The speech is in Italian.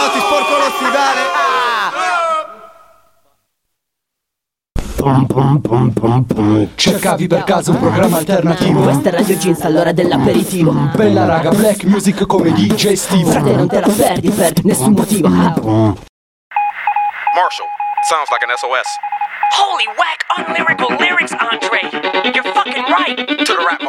no, ti sporco lo stivale. Cercavi per caso un programma alternativo? Questa è Radio Jeans all'ora dell'aperitivo. Bella raga, black music come DJ Steve. Frate, non te la perdi per nessun motivo. Marshall, sounds like an SOS. Holy whack, unlyrical lyrics, Andre. You're fucking right. To the rap